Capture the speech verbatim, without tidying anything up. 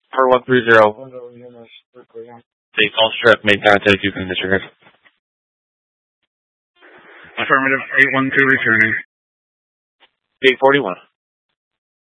For one three zero. They call strip, made contact, you can disregard. Affirmative, eight one two returning. eight forty-one.